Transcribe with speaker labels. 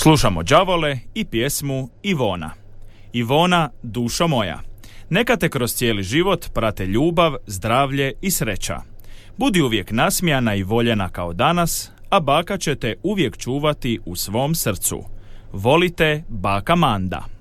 Speaker 1: Slušamo đavole i pjesmu Ivona. Ivona, dušo moja, neka te kroz cijeli život prate ljubav, zdravlje i sreća. Budi uvijek nasmijana i voljena kao danas, a baka će te uvijek čuvati u svom srcu. Volite, baka Manda.